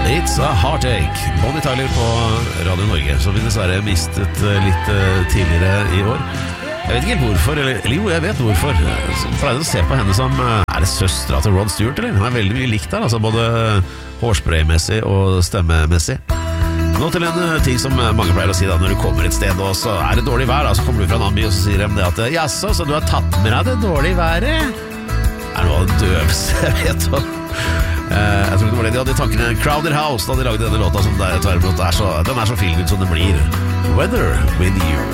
It's a Heartache. Bonnie Tyler på Radio Norge, som vi dessverre mistet litt tidligere i år. Jeg vet ikke hvorfor, eller jo, jeg vet hvorfor. Jeg pleide å se på henne som, det søstra til Rod Stewart, eller? Hun veldig mye likt der, altså både hårspraymessig og stemmemessig. Nå til en ting som mange pleier å si da, når du kommer et sted, og så det dårlig vær, da, så kommer du fra en annen by, og så sier de det at, jaså, så du har tatt med deg det dårlige været? Det noe av det døveste jeg vet om. Jeg tror det var det de hadde i tankene Crowded House da de lagde denne låta som den så feelgood som det blir. Weather with you.